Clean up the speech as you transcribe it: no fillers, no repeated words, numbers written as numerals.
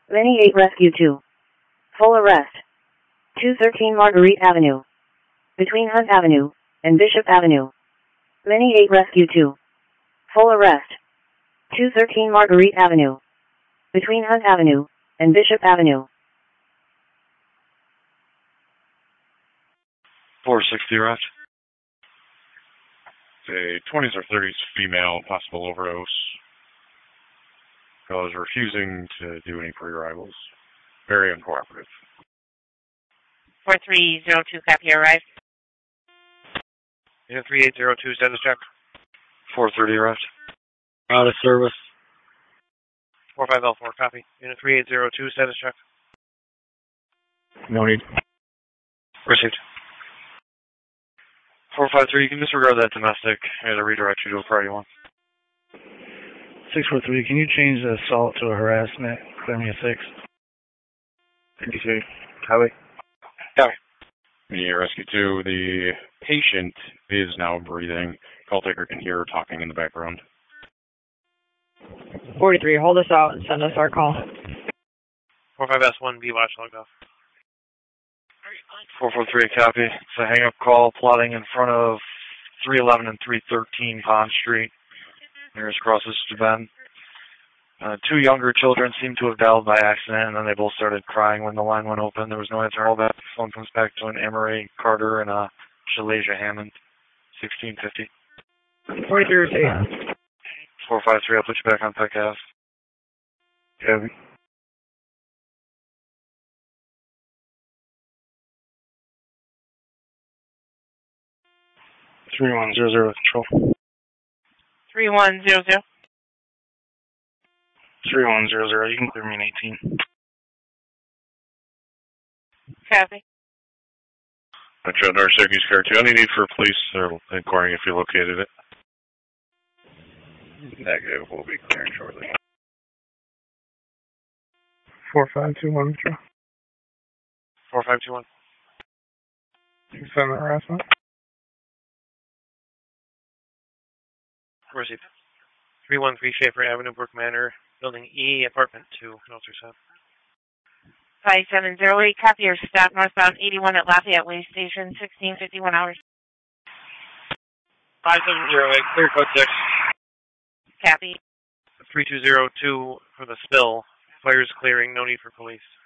Mini 8 Rescue 2. Full arrest. 213 Marguerite Avenue. Between Hunt Avenue and Bishop Avenue. Mini 8 Rescue 2. Full arrest. 213 Marguerite Avenue. Between Hunt Avenue and Bishop Avenue. 460 arrest. A 20s or 30s female, possible overdose. Girl is refusing to do any pre-arrivals. Very uncooperative. 4302, copy, arrived. Unit 3802, status check. 430 arrest. Out of service. 45L4, copy. Unit 3802, status check. No need. Received. 453, you can disregard that domestic and redirect you to a priority one. 643, can you change the assault to a harassment? Clear me a 6. 52, copy. Copy. Mini Rescue 2, the patient is now breathing. Call taker can hear her talking in the background. 43, hold us out and send us our call. 45S1, B watch logged off. 443, copy. It's a hang-up call plotting in front of 311 and 313 Pond Street. Nearest crosses to Bend. Two younger children seem to have dialed by accident, and then they both started crying when the line went open. There was no answer. All that phone comes back to an Emery Carter and a Shalasia Hammond, 1650. 43, 453, I'll put you back on Peck Ave. Copy. (3100) control. 3100. 3100, you can clear me in 18. Copy. Metro North Syracuse Car 2. Any need for police or inquiring if you located it? Negative. We'll be clearing shortly. 4521, control. 4521. You send the harassment. Received. 313 Schaefer Avenue, Brook Manor, Building E, Apartment 2, Meltzer South. 5708, copy your stop northbound 81 at Lafayette Way Station, 1651 hours. 5708, clear code 6. Copy. 3202 for the spill. Fire's clearing, no need for police.